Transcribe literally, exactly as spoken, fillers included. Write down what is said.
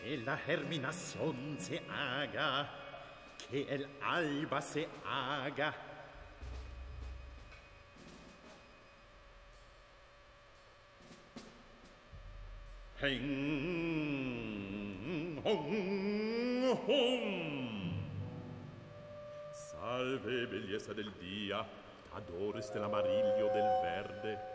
e la Hermina son se haga, que el alba se haga. Hen, hon, hon. Salve, bellezza del dia, adores del amarillo del verde.